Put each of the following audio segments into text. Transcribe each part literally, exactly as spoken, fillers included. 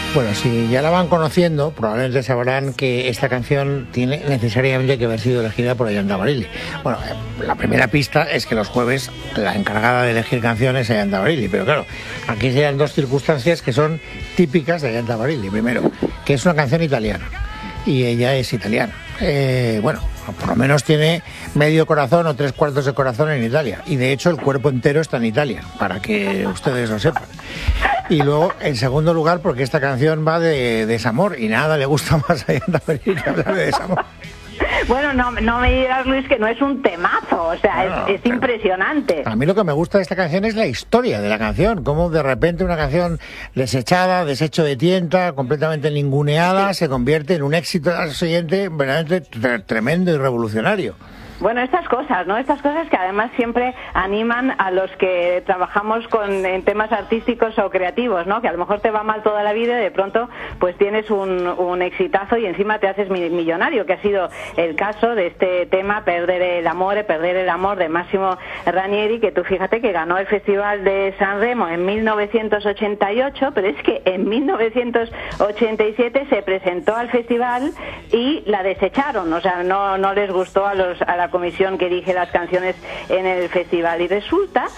Bueno, si ya la van conociendo, probablemente sabrán que esta canción tiene necesariamente que haber sido elegida por Ayanta Barilli. Bueno, la primera pista es que los jueves la encargada de elegir canciones es Ayanta Barilli, pero claro, aquí se dan dos circunstancias que son típicas de Ayanta Barilli. Primero, que es una canción italiana y ella es italiana. Eh, bueno, por lo menos tiene medio corazón o tres cuartos de corazón en Italia, y de hecho el cuerpo entero está en Italia, para que ustedes lo sepan. Y luego, en segundo lugar, porque esta canción va de desamor y nada le gusta más a Ayanta Barilli que hablar de desamor. Bueno, no, no me digas, Luis, que no es un temazo, o sea, bueno, es, es impresionante. A mí lo que me gusta de esta canción es la historia de la canción, cómo de repente una canción desechada, desecho de tienta, completamente ninguneada, se convierte en un éxito al siguiente verdaderamente tre- tremendo y revolucionario. Bueno, estas cosas, ¿no? Estas cosas que además siempre animan a los que trabajamos con en temas artísticos o creativos, ¿no? Que a lo mejor te va mal toda la vida y de pronto pues tienes un, un exitazo y encima te haces millonario, que ha sido el caso de este tema Perder el amor, Perder el amor de Massimo Ranieri, que tú fíjate que ganó el Festival de Sanremo en mil novecientos ochenta y ocho, pero es que en mil novecientos ochenta y siete se presentó al festival y la desecharon, o sea, no, no les gustó a los a la comisión que elige las canciones en el festival, y resulta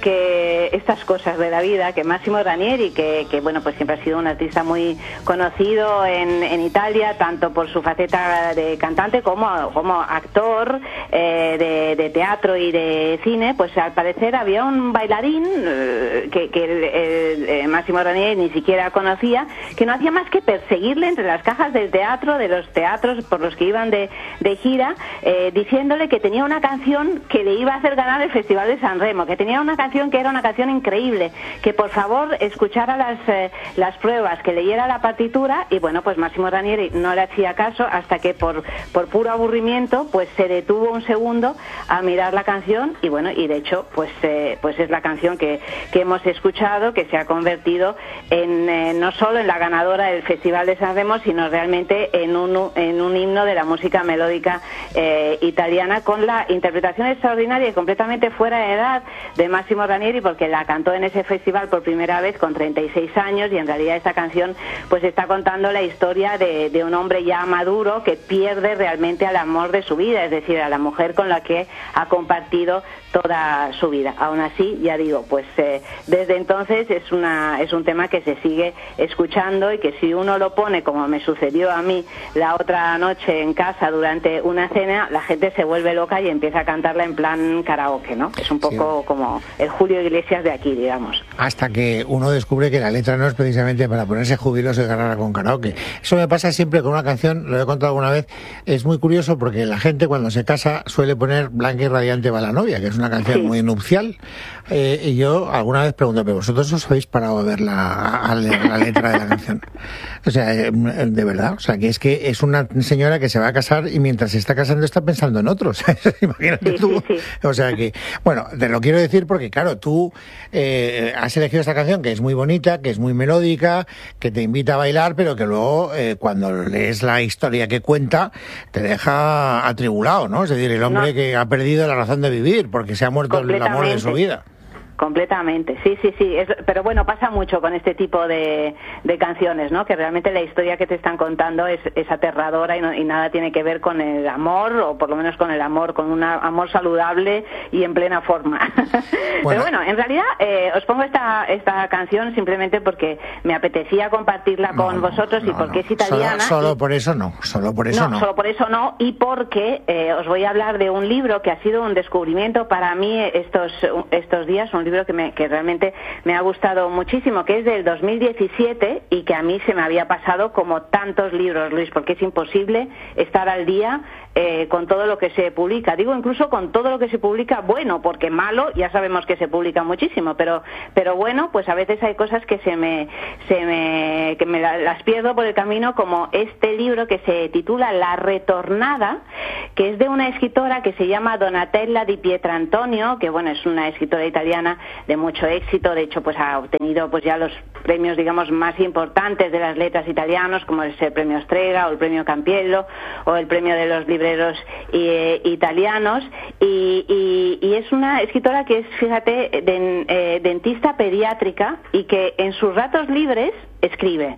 que estas cosas de la vida, que Massimo Ranieri, que, que bueno, pues siempre ha sido un artista muy conocido en, en Italia, tanto por su faceta de cantante como, como actor eh, de, de teatro y de cine, pues al parecer había un bailarín eh, que, que el, el, el Massimo Ranieri ni siquiera conocía, que no hacía más que perseguirle entre las cajas del teatro, de los teatros por los que iban de, de gira, eh, diciéndole que tenía una canción que le iba a hacer ganar el Festival de Sanremo, que tenía una canción que era una canción increíble, que por favor escuchara las, eh, las pruebas, que leyera la partitura, y bueno, pues Massimo Ranieri no le hacía caso hasta que por, por puro aburrimiento pues se detuvo un segundo a mirar la canción, y bueno, y de hecho pues, eh, pues es la canción que, que hemos escuchado, que se ha convertido en eh, no solo en la ganadora del Festival de Sanremo, sino realmente en un, en un himno de la música melódica eh, italiana, con la interpretación extraordinaria y completamente fuera de edad de Massimo Ranieri, porque la cantó en ese festival por primera vez con treinta y seis años, y en realidad esta canción pues está contando la historia de, de un hombre ya maduro que pierde realmente al amor de su vida, es decir, a la mujer con la que ha compartido toda su vida. Aún así, ya digo, pues eh, desde entonces es una es un tema que se sigue escuchando, y que si uno lo pone, como me sucedió a mí la otra noche en casa durante una cena, la gente se vuelve loca y empieza a cantarla en plan karaoke, ¿no? Es un poco sí, como el Julio Iglesias de aquí, digamos. Hasta que uno descubre que la letra no es precisamente para ponerse jubiloso y ganar con karaoke. Eso me pasa siempre con una canción, lo he contado alguna vez, es muy curioso porque la gente cuando se casa suele poner Blanca y radiante va la novia, que es una canción sí, muy nupcial, eh, y yo alguna vez pregunto, ¿pero vosotros os habéis parado a ver la, a leer la letra de la canción? O sea, eh, de verdad, o sea, que es que es una señora que se va a casar y mientras se está casando está pensando en otros. Imagínate sí, tú. Sí, sí. O sea que, bueno, te lo quiero decir porque, claro, tú eh, has elegido esta canción que es muy bonita, que es muy melódica, que te invita a bailar, pero que luego, eh, cuando lees la historia que cuenta, te deja atribulado, ¿no? Es decir, el hombre no. que ha perdido la razón de vivir porque se ha muerto el amor de su vida. Completamente, sí, sí, sí, es, pero bueno, pasa mucho con este tipo de, de canciones, ¿no? Que realmente la historia que te están contando es, es aterradora y, no, y nada tiene que ver con el amor, o por lo menos con el amor, con un amor saludable y en plena forma. Bueno. Pero bueno, en realidad eh, os pongo esta esta canción simplemente porque me apetecía compartirla con no, vosotros no, y porque no. es italiana. Solo, solo y, por eso no, solo por eso no. No, solo por eso no, y porque eh, os voy a hablar de un libro que ha sido un descubrimiento para mí estos, estos días, un libro que, me, que realmente me ha gustado muchísimo, que es del dos mil diecisiete y que a mí se me había pasado como tantos libros, Luis, porque es imposible estar al día eh, con todo lo que se publica. Digo incluso con todo lo que se publica bueno, porque malo ya sabemos que se publica muchísimo, pero pero bueno, pues a veces hay cosas que se me se me que me las pierdo por el camino, como este libro que se titula La Retornada, que es de una escritora que se llama Donatella di Pietrantonio, que bueno, es una escritora italiana de mucho éxito. De hecho, pues ha obtenido pues ya los premios, digamos, más importantes de las letras italianos, como es el premio Strega o el premio Campiello o el premio de los libreros eh, italianos, y, y, y es una escritora que es, fíjate, de, eh, dentista pediátrica y que en sus ratos libres escribe.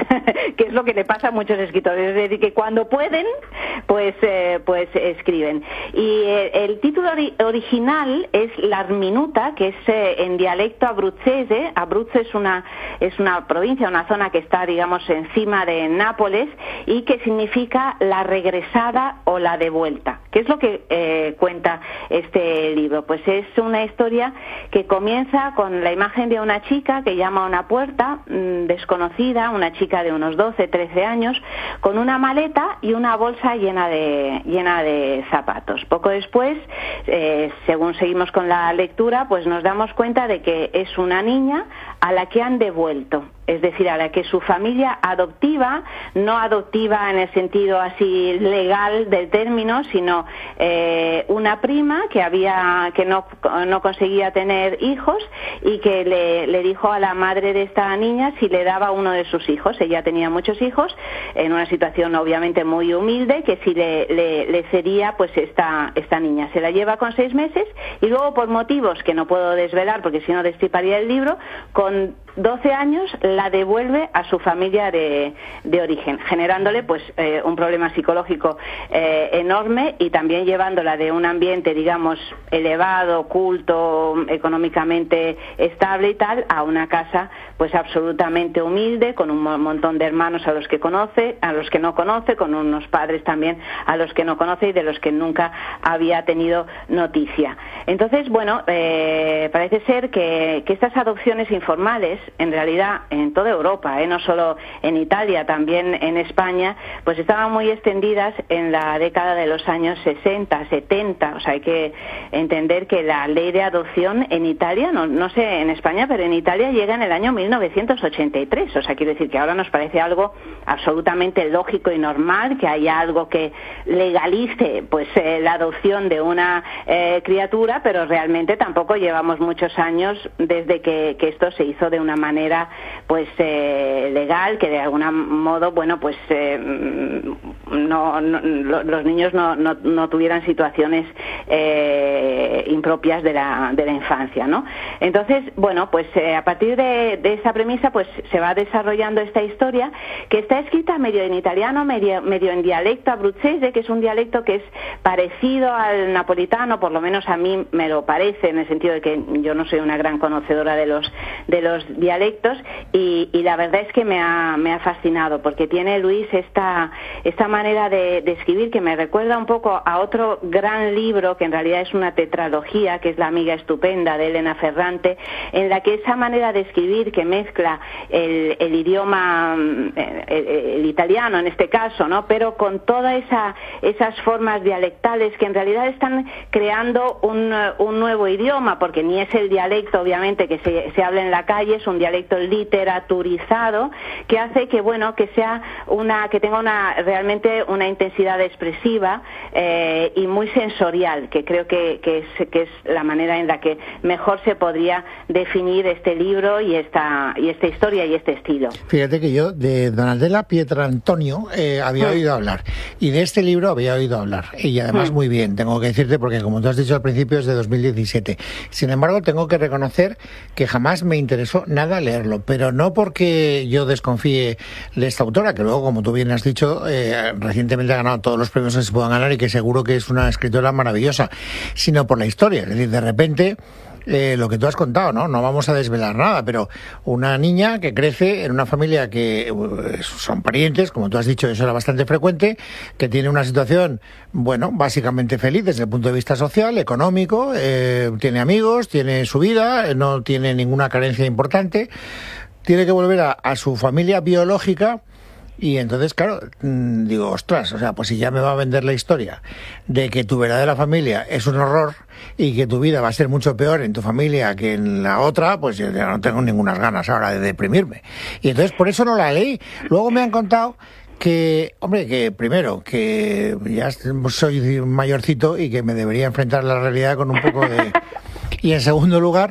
que es lo que le pasa a muchos escritores, es decir, que cuando pueden, pues eh, pues escriben. Y eh, el título ori original es L'Arminuta, que es eh, en dialecto abruzzese. Abruzzo es una es una provincia, una zona que está, digamos, encima de Nápoles, y que significa la regresada o la de vuelta. ¿Qué es lo que eh, cuenta este libro? Pues es una historia que comienza con la imagen de una chica que llama a una puerta mmm, desconocida, una chica de unos doce, trece años, con una maleta y una bolsa llena de llena de zapatos. Poco después, eh, según seguimos con la lectura, pues nos damos cuenta de que es una niña a la que han devuelto, es decir, a la que su familia adoptiva, no adoptiva en el sentido así legal del término, sino eh, una prima que había que no, no conseguía tener hijos y que le, le dijo a la madre de esta niña si le daba uno de sus hijos. Ella tenía muchos hijos, en una situación obviamente muy humilde, que si le, le, le cedía pues esta, esta niña. Se la lleva con seis meses y luego, por motivos que no puedo desvelar porque si no destriparía el libro, con doce años la devuelve a su familia de, de origen, generándole pues eh, un problema psicológico eh, enorme, y también llevándola de un ambiente, digamos, elevado, culto, económicamente estable y tal, a una casa pues absolutamente humilde, con un montón de hermanos a los que conoce, a los que no conoce, con unos padres también a los que no conoce y de los que nunca había tenido noticia. Entonces, bueno, eh, parece ser que, que estas adopciones informales, en realidad en toda Europa, ¿eh? No solo en Italia, también en España, pues estaban muy extendidas en la década de los años sesenta, setenta. O sea, hay que entender que la ley de adopción en Italia, no, no sé en España, pero en Italia llega en el año mil novecientos ochenta y tres. O sea, quiero decir que ahora nos parece algo absolutamente lógico y normal que haya algo que legalice pues eh, la adopción de una eh, criatura, pero realmente tampoco llevamos muchos años desde que, que esto se hizo de una manera pues eh, legal, que de algún modo, bueno, pues eh, no, no, los niños no, no, no tuvieran situaciones eh, impropias de la, de la infancia, ¿no? Entonces, bueno, pues eh, a partir de, de esa premisa pues se va desarrollando esta historia, que está escrita medio en italiano, medio, medio en dialecto abruzzese, que es un dialecto que es parecido al napolitano, por lo menos a mí me lo parece, en el sentido de que yo no soy una gran conocedora de los de los dialectos, y, y la verdad es que me ha, me ha fascinado, porque tiene, Luis, esta, esta manera de, de escribir que me recuerda un poco a otro gran libro, que en realidad es una tetralogía, que es La amiga estupenda, de Elena Ferrante, en la que esa manera de escribir que mezcla el, el idioma, el, el italiano en este caso, ¿no?, pero con todas esa, esas formas dialectales que en realidad están creando un, un nuevo idioma, porque ni es el dialecto, obviamente, que se, se habla en la calle, es un dialecto literaturizado que hace que, bueno, que sea una, que tenga una realmente una intensidad expresiva eh, y muy sensorial, que creo que, que, es, que es la manera en la que mejor se podría definir este libro y esta y esta historia y este estilo. Fíjate que yo de Donatella Pietrantonio eh, había mm. oído hablar, y de este libro había oído hablar, y además mm. muy bien, tengo que decirte, porque como tú has dicho al principio es de dos mil diecisiete. Sin embargo, tengo que reconocer que jamás me interesó nada leerlo, pero no porque yo desconfíe de esta autora, que luego, como tú bien has dicho, eh, recientemente ha ganado todos los premios que se puedan ganar y que seguro que es una escritora maravillosa, sino por la historia. Es decir, de repente, eh, lo que tú has contado, ¿no? No vamos a desvelar nada, pero una niña que crece en una familia que uh, son parientes, como tú has dicho, eso era bastante frecuente, que tiene una situación, bueno, básicamente feliz desde el punto de vista social, económico, eh, tiene amigos, tiene su vida, no tiene ninguna carencia importante, tiene que volver a, a su familia biológica. Y entonces, claro, digo, ostras, o sea, pues si ya me va a vender la historia de que tu verdadera familia es un horror y que tu vida va a ser mucho peor en tu familia que en la otra, pues yo ya no tengo ninguna ganas ahora de deprimirme. Y entonces por eso no la leí. Luego me han contado que, hombre, que primero, que ya soy mayorcito y que me debería enfrentar a la realidad con un poco de... Y en segundo lugar,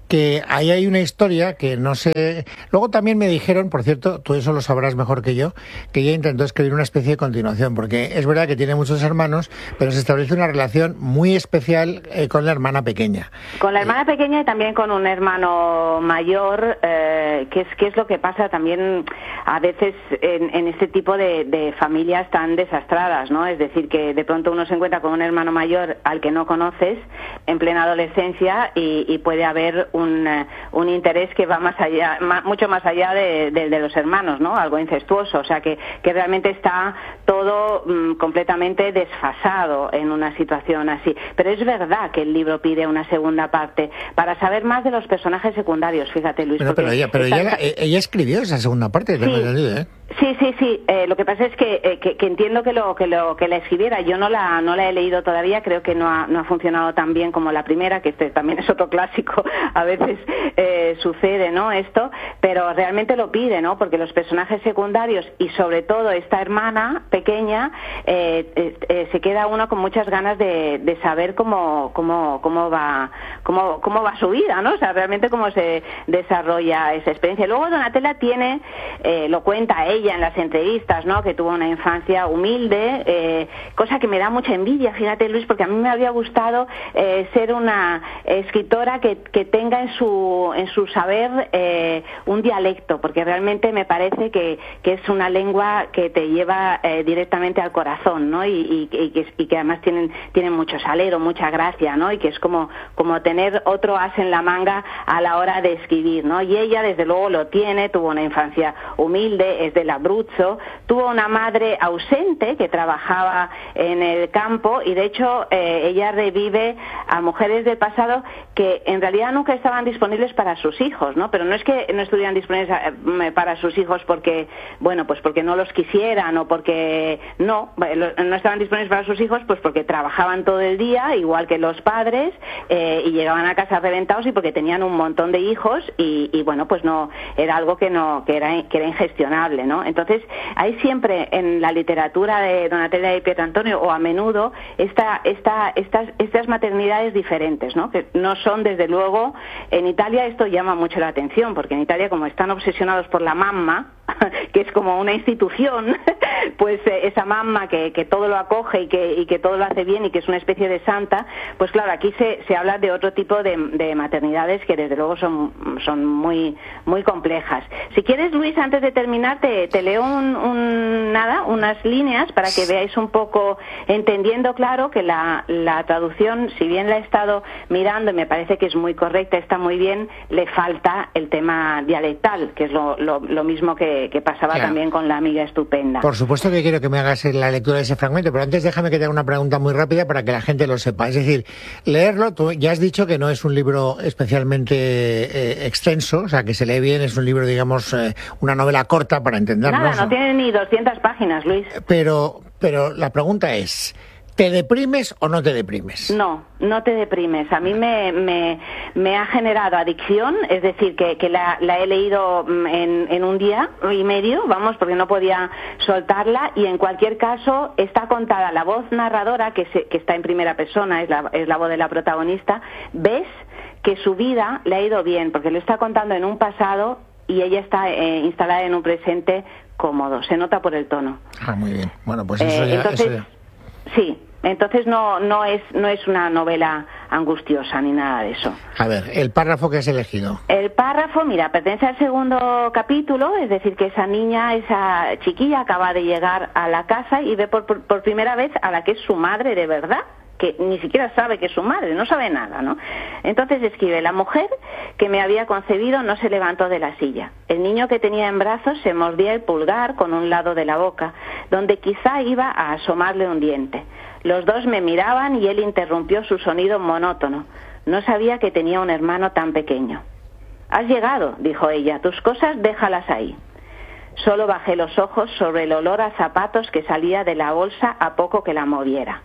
que ahí hay una historia que no sé... Luego también me dijeron, por cierto, tú eso lo sabrás mejor que yo, que ella intentó escribir una especie de continuación, porque es verdad que tiene muchos hermanos, pero se establece una relación muy especial eh, con la hermana pequeña. Con la hermana pequeña y también con un hermano mayor, eh, que es que es lo que pasa también a veces en, en este tipo de, de familias tan desastradas, ¿no? Es decir, que de pronto uno se encuentra con un hermano mayor al que no conoces en plena adolescencia y, y puede haber un, un interés que va más allá, más, mucho más allá de, de, de los hermanos, ¿no? Algo incestuoso, o sea que, que realmente está todo mmm, completamente desfasado en una situación así. Pero es verdad que el libro pide una segunda parte para saber más de los personajes secundarios, fíjate, Luis. Bueno, pero ella, pero está... ella, ella escribió esa segunda parte, sí, ¿eh? Sí, sí, sí. Eh, lo que pasa es que, eh, que, que entiendo que lo que lo que la escribiera. Yo no la no la he leído todavía. Creo que no ha no ha funcionado tan bien como la primera, que este también es otro clásico. A veces eh, sucede, ¿no? Esto, pero realmente lo pide, ¿no? Porque los personajes secundarios y sobre todo esta hermana pequeña eh, eh, eh, se queda uno con muchas ganas de, de saber cómo cómo cómo va cómo cómo va su vida, ¿no? O sea, realmente cómo se desarrolla esa experiencia. Luego Donatella tiene eh, lo cuenta ella en las entrevistas, ¿no? Que tuvo una infancia humilde, eh, cosa que me da mucha envidia, fíjate, Luis, porque a mí me habría gustado eh, ser una escritora que, que tenga en su en su saber eh, un dialecto, porque realmente me parece que, que es una lengua que te lleva eh, directamente al corazón, ¿no? Y, y, y, que, y que además tienen tienen mucho salero, mucha gracia, ¿no? Y que es como como tener otro as en la manga a la hora de escribir, ¿no? Y ella desde luego lo tiene, tuvo una infancia humilde, es del Abruzzo, tuvo una madre ausente que trabajaba en el campo y de hecho eh, ella revive a mujeres del pasado que en realidad nunca estaban disponibles para sus hijos, ¿no? Pero no es que no estuvieran disponibles para sus hijos porque, bueno, pues porque no los quisieran o porque no, no estaban disponibles para sus hijos, pues porque trabajaban todo el día, igual que los padres, eh, y llegaban a casa reventados y porque tenían un montón de hijos y, y bueno, pues no, era algo que no, que era, que era ingestionable, ¿no? Entonces, hay siempre en la literatura de Donatella y Pietro Antonio, o a menudo, esta, esta, estas, estas maternidades diferentes, ¿no? Que no son, desde luego, en Italia esto llama mucho la atención, porque en Italia, como están obsesionados por la mamma, que es como una institución, pues eh, esa mamma que, que todo lo acoge y que, y que todo lo hace bien y que es una especie de santa, pues claro, aquí se, se habla de otro tipo de, de maternidades que desde luego son, son muy, muy complejas. Si quieres, Luis, antes de terminar, te, te leo un, un, nada, unas líneas para que veáis un poco, entendiendo, claro, que la, la traducción, si bien la he estado mirando y me parece que es muy correcta, está muy bien, le falta el tema dialectal, que es lo, lo, lo mismo que, que pasaba claro. también con La amiga estupenda. Por supuesto que quiero que me hagas la lectura de ese fragmento, pero antes déjame que te haga una pregunta muy rápida para que la gente lo sepa. Es decir, leerlo, tú ya has dicho que no es un libro especialmente eh, extenso, o sea, que se lee bien, es un libro, digamos, eh, una novela corta para entendernos. Nada, no tiene ni doscientas páginas, Luis. Pero, pero la pregunta es, ¿te deprimes o no te deprimes? No, no te deprimes. A mí me, me, me ha generado adicción, es decir, que, que la, la he leído en, en un día y medio, vamos, porque no podía soltarla, y en cualquier caso está contada la voz narradora, que, se, que está en primera persona, es la, es la voz de la protagonista. Ves que su vida le ha ido bien, porque lo está contando en un pasado y ella está eh, instalada en un presente cómodo, se nota por el tono. Ah, muy bien. Bueno, pues eso eh, ya... Entonces, eso ya... sí. Entonces no no es no es una novela angustiosa ni nada de eso. A ver, el párrafo que has elegido. El párrafo, mira, pertenece al segundo capítulo, es decir, que esa niña, esa chiquilla acaba de llegar a la casa y ve por, por, por primera vez a la que es su madre de verdad, que ni siquiera sabe que es su madre, no sabe nada, ¿no? Entonces escribe: la mujer que me había concebido no se levantó de la silla. El niño que tenía en brazos se mordía el pulgar con un lado de la boca, donde quizá iba a asomarle un diente. Los dos me miraban y él interrumpió su sonido monótono. No sabía que tenía un hermano tan pequeño. «Has llegado», dijo ella, «tus cosas déjalas ahí». Solo bajé los ojos sobre el olor a zapatos que salía de la bolsa a poco que la moviera.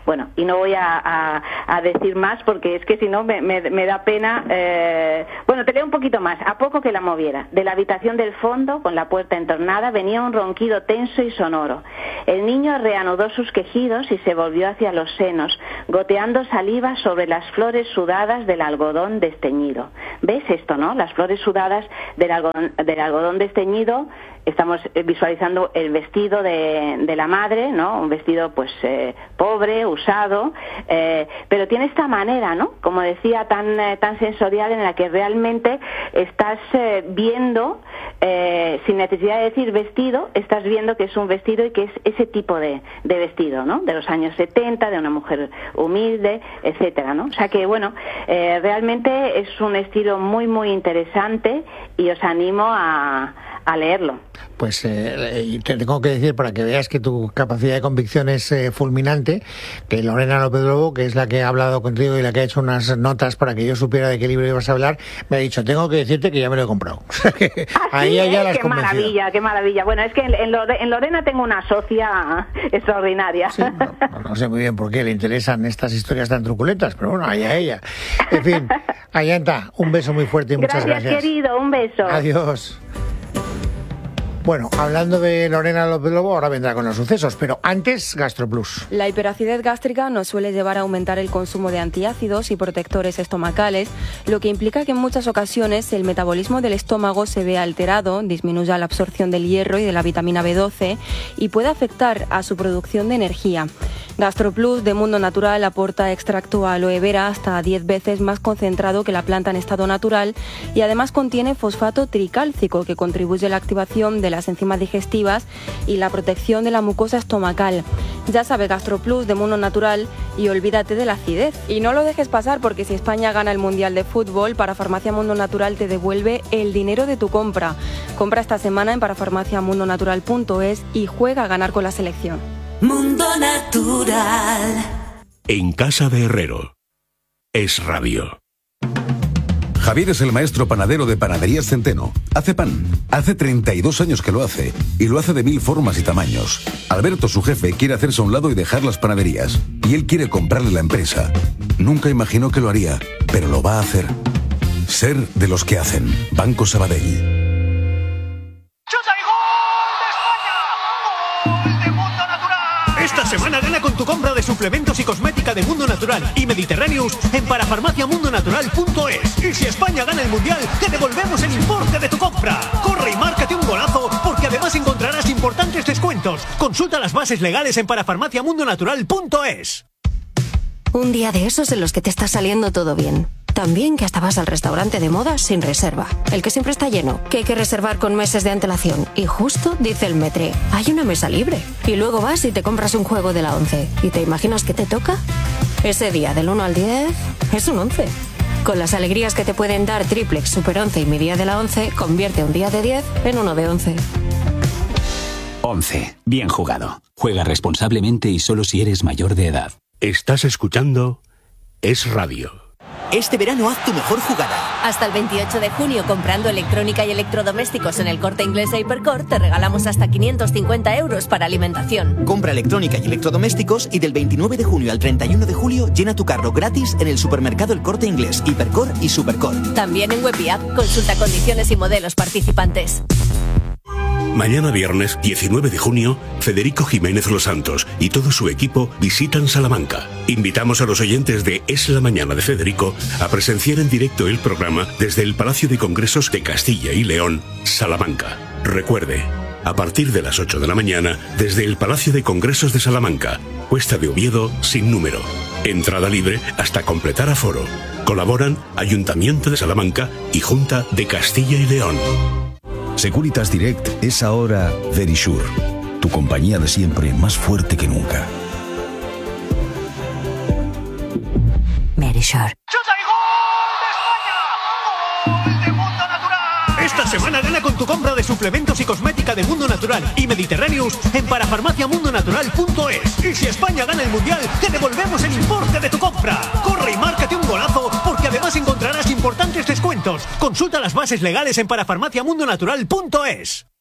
Bueno, y no voy a, a, a decir más porque es que si no me, me, me da pena. Eh... Bueno, te leo un poquito más. A poco que la moviera, de la habitación del fondo, con la puerta entornada, venía un ronquido tenso y sonoro. El niño reanudó sus quejidos y se volvió hacia los senos, goteando saliva sobre las flores sudadas del algodón desteñido. ¿Ves esto, no? Las flores sudadas del algodón, del algodón desteñido. Estamos visualizando el vestido de, de la madre, ¿no? Un vestido, pues, eh, pobre, usado, eh, pero tiene esta manera, ¿no? Como decía, tan, eh, tan sensorial, en la que realmente estás eh, viendo, eh, sin necesidad de decir vestido, estás viendo que es un vestido y que es ese tipo de, de vestido, ¿no? De los años setenta, de una mujer humilde, etcétera, ¿no? O sea que, bueno, eh, realmente es un estilo muy, muy interesante y os animo a, a leerlo. Pues eh, te tengo que decir, para que veas que tu capacidad de convicción es eh, fulminante, que Lorena López Lobo, que es la que ha hablado contigo y la que ha hecho unas notas para que yo supiera de qué libro ibas a hablar, me ha dicho, tengo que decirte que ya me lo he comprado. Ahí ¿Ah, sí, ya eh? las Qué maravilla, qué maravilla. Bueno, es que en, en, Lore, en Lorena tengo una socia extraordinaria. Sí, no, no sé muy bien por qué le interesan estas historias tan truculentas, pero bueno, allá ella. En fin, Ayanta, un beso muy fuerte y muchas gracias. Gracias, querido, un beso. Adiós. Bueno, hablando de Lorena López Lobo, ahora vendrá con los sucesos, pero antes, GastroPlus. La hiperacidez gástrica nos suele llevar a aumentar el consumo de antiácidos y protectores estomacales, lo que implica que en muchas ocasiones el metabolismo del estómago se vea alterado, disminuya la absorción del hierro y de la vitamina B doce y puede afectar a su producción de energía. GastroPlus de Mundo Natural aporta extracto aloe vera hasta diez veces más concentrado que la planta en estado natural y además contiene fosfato tricálcico, que contribuye a la activación de la las enzimas digestivas y la protección de la mucosa estomacal. Ya sabe, GastroPlus de Mundo Natural, y olvídate de la acidez. Y no lo dejes pasar, porque si España gana el Mundial de Fútbol, Parafarmacia Mundo Natural te devuelve el dinero de tu compra. Compra esta semana en parafarmacia mundo natural punto es y juega a ganar con la selección. Mundo Natural. En casa de Herrero. Es Radio. Javier es el maestro panadero de Panaderías Centeno. Hace pan. Hace treinta y dos años que lo hace. Y lo hace de mil formas y tamaños. Alberto, su jefe, quiere hacerse a un lado y dejar las panaderías. Y él quiere comprarle la empresa. Nunca imaginó que lo haría, pero lo va a hacer. Ser de los que hacen. Banco Sabadell. Esta semana gana con tu compra de suplementos y cosmética de Mundo Natural y Mediterráneos en parafarmacia mundo natural punto es. Y si España gana el Mundial, te devolvemos el importe de tu compra. Corre y márcate un golazo, porque además encontrarás importantes descuentos. Consulta las bases legales en parafarmacia mundo natural punto es. Un día de esos en los que te está saliendo todo bien. También que hasta vas al restaurante de moda sin reserva. El que siempre está lleno, que hay que reservar con meses de antelación. Y justo dice el metre, hay una mesa libre. Y luego vas y te compras un juego de la once. ¿Y te imaginas qué te toca? Ese día del uno al diez es un once. Con las alegrías que te pueden dar Triplex, Super once y mi día de la once, convierte un día de diez en uno de once. once. Bien jugado. Juega responsablemente y solo si eres mayor de edad. Estás escuchando Es Radio. Este verano haz tu mejor jugada. Hasta el veintiocho de junio, comprando electrónica y electrodomésticos en el Corte Inglés e Hipercor, te regalamos hasta quinientos cincuenta euros para alimentación. Compra electrónica y electrodomésticos y del veintinueve de junio al treinta y uno de julio llena tu carro gratis en el supermercado El Corte Inglés, Hipercor y Supercor. También en web y app. Consulta condiciones y modelos participantes. Mañana viernes diecinueve de junio, Federico Jiménez Los Santos y todo su equipo visitan Salamanca. Invitamos a los oyentes de Es la Mañana de Federico a presenciar en directo el programa desde el Palacio de Congresos de Castilla y León, Salamanca. Recuerde, a partir de las ocho de la mañana, desde el Palacio de Congresos de Salamanca, Cuesta de Oviedo, sin número. Entrada libre hasta completar aforo. Colaboran Ayuntamiento de Salamanca y Junta de Castilla y León. Securitas Direct es ahora Verisure, tu compañía de siempre más fuerte que nunca. Verisure. Esta semana gana con tu compra de suplementos y cosmética de Mundo Natural y Mediterráneos en parafarmacia mundo natural punto es. Y si España gana el Mundial, te devolvemos el importe de tu compra. Corre y márcate un golazo, porque además encontrarás importantes descuentos. Consulta las bases legales en parafarmacia mundo natural punto es.